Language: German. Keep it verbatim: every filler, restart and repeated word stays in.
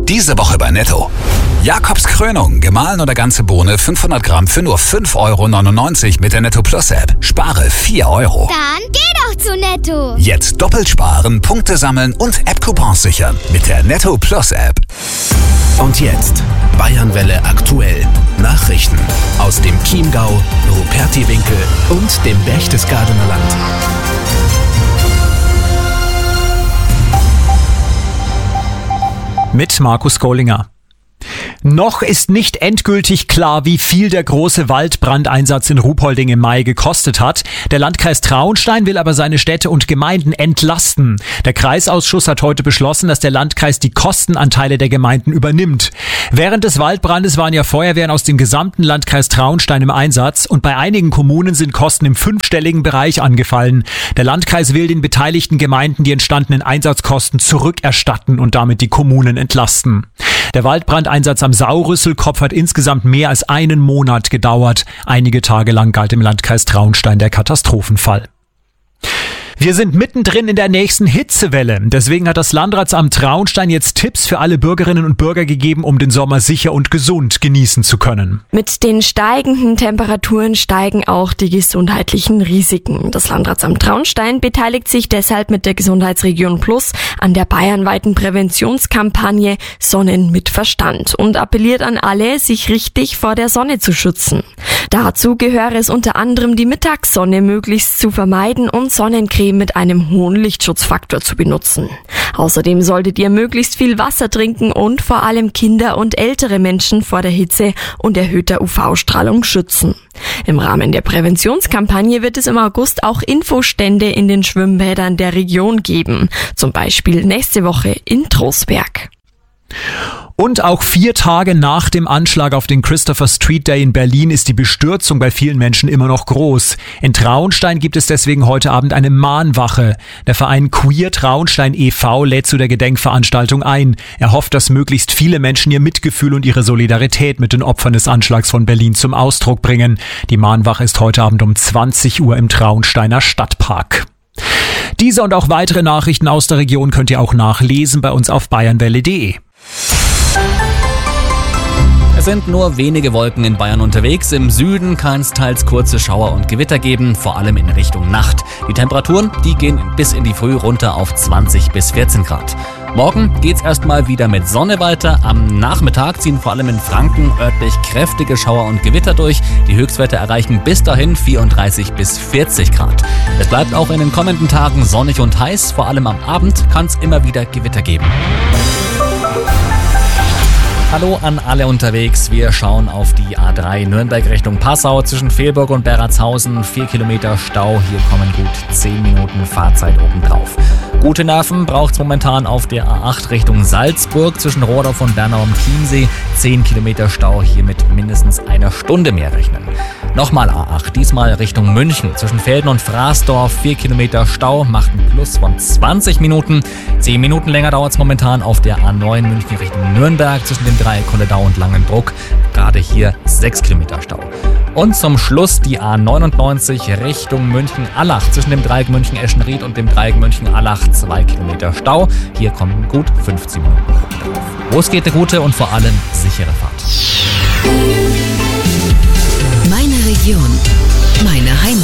Diese Woche bei Netto. Jakobs Krönung, gemahlen oder ganze Bohne fünfhundert Gramm für nur fünf Euro neunundneunzig mit der Netto Plus App. Spare vier Euro. Dann geh doch zu Netto. Jetzt doppelt sparen, Punkte sammeln und App-Coupons sichern mit der Netto Plus App. Und jetzt Bayernwelle aktuell. Nachrichten aus dem Chiemgau, Rupertiwinkel und dem Berchtesgadener Land. Mit Markus Kohlinger. Noch ist nicht endgültig klar, wie viel der große Waldbrandeinsatz in Ruhpolding im Mai gekostet hat. Der Landkreis Traunstein will aber seine Städte und Gemeinden entlasten. Der Kreisausschuss hat heute beschlossen, dass der Landkreis die Kostenanteile der Gemeinden übernimmt. Während des Waldbrandes waren ja Feuerwehren aus dem gesamten Landkreis Traunstein im Einsatz und bei einigen Kommunen sind Kosten im fünfstelligen Bereich angefallen. Der Landkreis will den beteiligten Gemeinden die entstandenen Einsatzkosten zurückerstatten und damit die Kommunen entlasten. Der Waldbrandeinsatz am Saurüsselkopf hat insgesamt mehr als einen Monat gedauert. Einige Tage lang galt im Landkreis Traunstein der Katastrophenfall. Wir sind mittendrin in der nächsten Hitzewelle. Deswegen hat das Landratsamt Traunstein jetzt Tipps für alle Bürgerinnen und Bürger gegeben, um den Sommer sicher und gesund genießen zu können. Mit den steigenden Temperaturen steigen auch die gesundheitlichen Risiken. Das Landratsamt Traunstein beteiligt sich deshalb mit der Gesundheitsregion Plus an der bayernweiten Präventionskampagne Sonnen mit Verstand und appelliert an alle, sich richtig vor der Sonne zu schützen. Dazu gehöre es unter anderem, die Mittagssonne möglichst zu vermeiden und Sonnencreme mit einem hohen Lichtschutzfaktor zu benutzen. Außerdem solltet ihr möglichst viel Wasser trinken und vor allem Kinder und ältere Menschen vor der Hitze und erhöhter U V-Strahlung schützen. Im Rahmen der Präventionskampagne wird es im August auch Infostände in den Schwimmbädern der Region geben. Zum Beispiel nächste Woche in Trostberg. Und auch vier Tage nach dem Anschlag auf den Christopher Street Day in Berlin ist die Bestürzung bei vielen Menschen immer noch groß. In Traunstein gibt es deswegen heute Abend eine Mahnwache. Der Verein Queer Traunstein e V lädt zu der Gedenkveranstaltung ein. Er hofft, dass möglichst viele Menschen ihr Mitgefühl und ihre Solidarität mit den Opfern des Anschlags von Berlin zum Ausdruck bringen. Die Mahnwache ist heute Abend um zwanzig Uhr im Traunsteiner Stadtpark. Diese und auch weitere Nachrichten aus der Region könnt ihr auch nachlesen bei uns auf bayernwelle punkt de. Es sind nur wenige Wolken in Bayern unterwegs. Im Süden kann es teils kurze Schauer und Gewitter geben, vor allem in Richtung Nacht. Die Temperaturen, die gehen bis in die Früh runter auf zwanzig bis vierzehn Grad. Morgen geht's erstmal wieder mit Sonne weiter. Am Nachmittag ziehen vor allem in Franken örtlich kräftige Schauer und Gewitter durch. Die Höchstwerte erreichen bis dahin vierunddreißig bis vierzig Grad. Es bleibt auch in den kommenden Tagen sonnig und heiß. Vor allem am Abend kann es immer wieder Gewitter geben. Hallo an alle unterwegs. Wir schauen auf die A drei Nürnberg Richtung Passau zwischen Fehlburg und Berratshausen. Vier Kilometer Stau. Hier kommen gut zehn Minuten Fahrzeit obendrauf. Gute Nerven braucht's momentan auf der A acht Richtung Salzburg zwischen Rohrdorf und Bernau am Chiemsee. Zehn Kilometer Stau. Hier mit mindestens einer Stunde mehr rechnen. Nochmal A acht, diesmal Richtung München. Zwischen Velden und Fraßdorf vier Kilometer Stau, macht ein Plus von zwanzig Minuten. Zehn Minuten länger dauert es momentan auf der A neun München Richtung Nürnberg zwischen dem Dreieck Kolledau und Langenbruck. Gerade hier sechs Kilometer Stau. Und zum Schluss die A neunundneunzig Richtung München-Allach zwischen dem Dreieck München-Eschenried und dem Dreieck München-Allach zwei Kilometer Stau. Hier kommen gut fünfzehn Minuten drauf. Los geht eine gute und vor allem sichere Fahrt. Meine Region, meine Heimat.